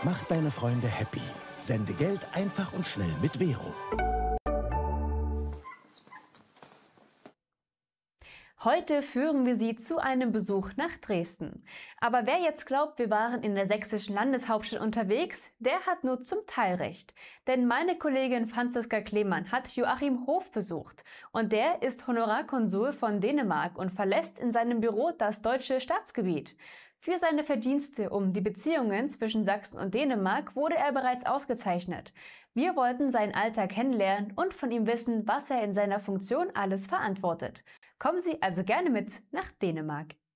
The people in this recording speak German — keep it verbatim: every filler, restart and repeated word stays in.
Mach deine Freunde happy. Sende Geld einfach und schnell mit Vero. Heute führen wir Sie zu einem Besuch nach Dresden. Aber wer jetzt glaubt, wir waren in der sächsischen Landeshauptstadt unterwegs, der hat nur zum Teil recht. Denn meine Kollegin Franziska Klemann hat Joachim Hof besucht. Und der ist Honorarkonsul von Dänemark und verlässt in seinem Büro das deutsche Staatsgebiet. Für seine Verdienste um die Beziehungen zwischen Sachsen und Dänemark wurde er bereits ausgezeichnet. Wir wollten seinen Alltag kennenlernen und von ihm wissen, was er in seiner Funktion alles verantwortet. Kommen Sie also gerne mit nach Dänemark.